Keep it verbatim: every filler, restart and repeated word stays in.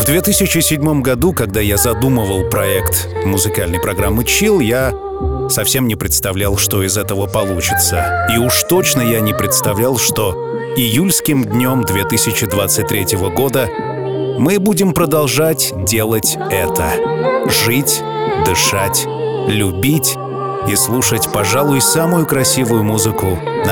В две тысячи седьмом году, когда я задумывал проект музыкальной программы «Чилл», я совсем не представлял, что из этого получится. И уж точно я не представлял, что июльским днем две тысячи двадцать третьего года мы будем продолжать делать это. Жить, дышать, любить и слушать, пожалуй, самую красивую музыку на